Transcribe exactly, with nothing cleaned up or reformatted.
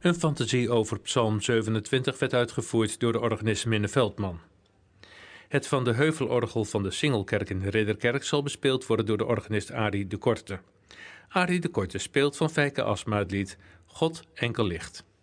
Een fantasie over Psalm zevenentwintig werd uitgevoerd door de organist Minne Veldman. Het Van de Heuvelorgel van de Singelkerk in de Ridderkerk zal bespeeld worden door de organist Arie de Korte. Arie de Korte speelt van Fijke Asma het lied God enkel licht.